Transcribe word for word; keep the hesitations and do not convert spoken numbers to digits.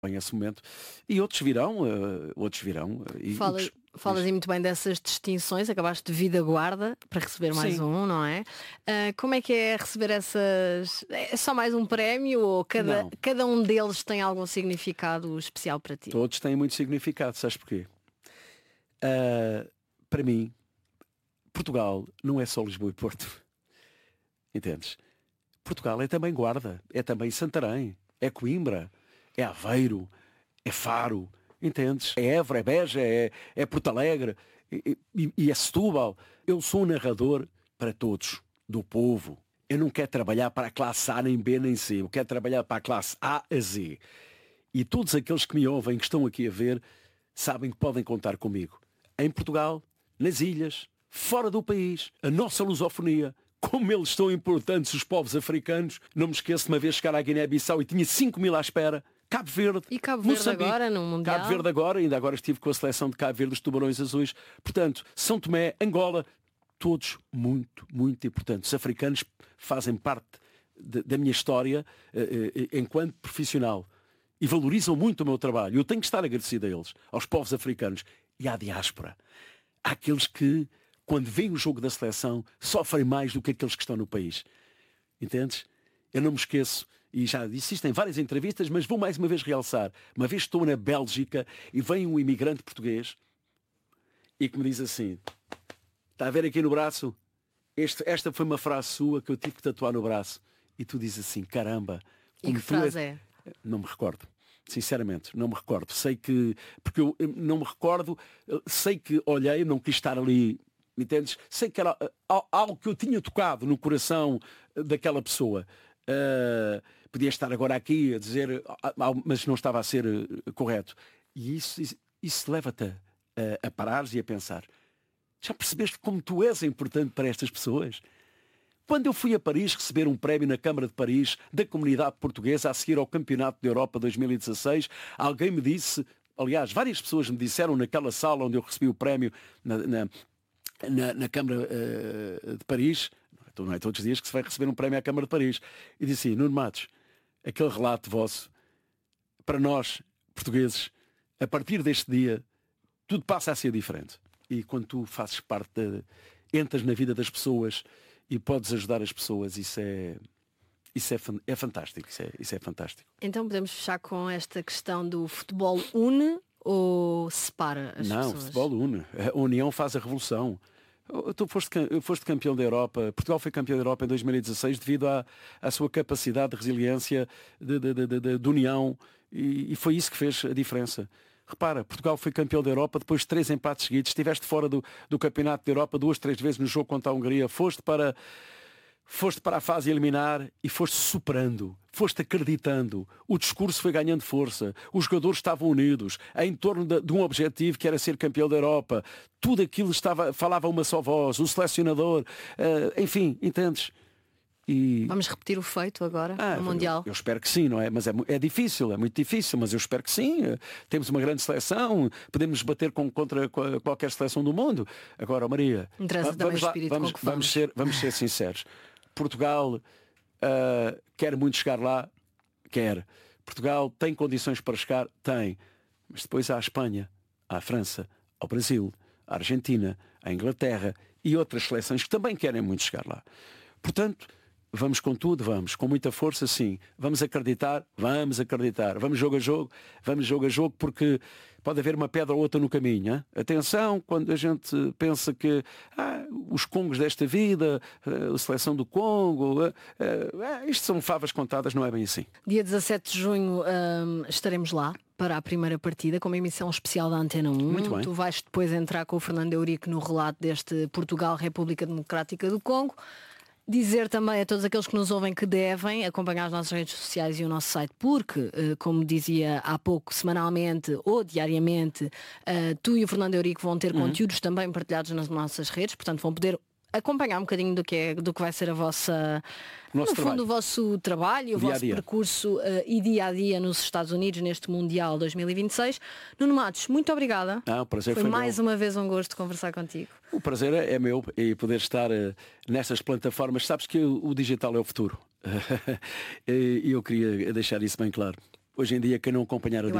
esse momento. E outros virão, uh, outros virão. E, Fala, e, falas aí muito bem dessas distinções, acabaste de vir da guarda para receber mais Sim. um, não é? Uh, como é que é receber essas... É só mais um prémio ou cada, cada um deles tem algum significado especial para ti? Todos têm muito significado, sabes porquê? Uh, para mim, Portugal não é só Lisboa e Porto. Entendes? Portugal é também Guarda, é também Santarém, é Coimbra, é Aveiro, é Faro, entendes? É Évora, é Beja, é, é Porto Alegre e, e, e é Setúbal. Eu sou um narrador para todos, do povo. Eu não quero trabalhar para a classe A, nem B, nem C. Eu quero trabalhar para a classe A a Z. E todos aqueles que me ouvem, que estão aqui a ver, sabem que podem contar comigo. Em Portugal, nas ilhas, fora do país, a nossa lusofonia, como eles são importantes, os povos africanos. Não me esqueço de uma vez chegar à Guiné-Bissau e tinha cinco mil à espera. Cabo Verde. E Cabo Verde Moçambique. agora no Mundial? Cabo Verde agora, ainda agora estive com a seleção de Cabo Verde, dos Tubarões Azuis. Portanto, São Tomé, Angola, todos muito, muito importantes. Os africanos fazem parte de, da minha história eh, eh, enquanto profissional e valorizam muito o meu trabalho. Eu tenho que estar agradecido a eles, aos povos africanos e à diáspora. Há aqueles que, quando veem o jogo da seleção, sofrem mais do que aqueles que estão no país. Entendes? Eu não me esqueço, e já disse isto em várias entrevistas, mas vou mais uma vez realçar. Uma vez estou na Bélgica e vem um imigrante português e que me diz assim: está a ver aqui no braço? Este, esta foi uma frase sua que eu tive que tatuar no braço. E tu dizes assim: caramba. E que frase é? Não me recordo. Sinceramente, não me recordo. Sei que, porque eu não me recordo, sei que olhei, não quis estar ali, me entendes? Sei que era algo que eu tinha tocado no coração daquela pessoa. Uh, podia estar agora aqui a dizer, mas não estava a ser correto. E isso, isso, isso leva-te a, a parares e a pensar: já percebeste como tu és importante para estas pessoas? Quando eu fui a Paris receber um prémio na Câmara de Paris da comunidade portuguesa a seguir ao Campeonato da Europa dois mil e dezasseis, alguém me disse, aliás, várias pessoas me disseram naquela sala onde eu recebi o prémio na, na, na, na Câmara uh, de Paris, então não é todos os dias que se vai receber um prémio à Câmara de Paris, e disse assim: Nuno Matos, aquele relato vosso, para nós, portugueses, a partir deste dia, tudo passa a ser diferente. E quando tu fazes parte, de, entras na vida das pessoas e podes ajudar as pessoas, isso é, isso é, é fantástico, isso é, isso é fantástico. Então podemos fechar com esta questão do futebol une ou separa as Não, pessoas? Não, o futebol une. A união faz a revolução. Tu foste, foste campeão da Europa. Portugal foi campeão da Europa em dois mil e dezasseis devido à, à sua capacidade de resiliência, de, de, de, de, de união, e, e foi isso que fez a diferença. Repara, Portugal foi campeão da Europa depois de três empates seguidos. Estiveste fora do, do Campeonato da Europa duas, três vezes no jogo contra a Hungria. Foste para, foste para a fase eliminar e foste superando. Foste acreditando. O discurso foi ganhando força. Os jogadores estavam unidos em torno de, de um objetivo que era ser campeão da Europa. Tudo aquilo estava, falava uma só voz. O selecionador. Uh, enfim, entendes? E... Vamos repetir o feito agora ah, no Mundial? Eu, eu espero que sim, não é? Mas é, é difícil, é muito difícil, mas eu espero que sim. Temos uma grande seleção, podemos bater com, contra qualquer seleção do mundo. Agora, Maria, Interessa vamos, lá, também o vamos, com que vamos, ser, vamos ser sinceros. Portugal uh, quer muito chegar lá, quer. Portugal tem condições para chegar, tem. Mas depois há a Espanha, há a França, ao Brasil, a Argentina, a Inglaterra e outras seleções que também querem muito chegar lá. Portanto, vamos com tudo, vamos, com muita força, sim. Vamos acreditar, vamos acreditar. Vamos jogo a jogo, vamos jogo a jogo, porque pode haver uma pedra ou outra no caminho. Hein? Atenção, quando a gente pensa que ah, os Congos desta vida, a seleção do Congo, ah, ah, isto são favas contadas, não é bem assim. Dia dezassete de junho hum, estaremos lá para a primeira partida, com uma emissão especial da Antena um. Muito bem. Tu vais depois entrar com o Fernando Eurico no relato deste Portugal, República Democrática do Congo. Dizer também a todos aqueles que nos ouvem que devem acompanhar as nossas redes sociais e o nosso site, porque, como dizia há pouco, semanalmente ou diariamente, tu e o Fernando Eurico vão ter uhum. conteúdos também partilhados nas nossas redes, portanto vão poder acompanhar um bocadinho do que, é, do que vai ser a vossa, Nosso no trabalho. fundo, o vosso trabalho, o dia vosso dia. percurso uh, e dia a dia nos Estados Unidos neste Mundial dois mil e vinte e seis. Nuno Matos, muito obrigada. Ah, o prazer foi foi mais meu. uma vez um gosto conversar contigo. O prazer é meu e poder estar uh, nessas plataformas. Sabes que o, o digital é o futuro. E eu queria deixar isso bem claro. hoje em dia quem não acompanhar a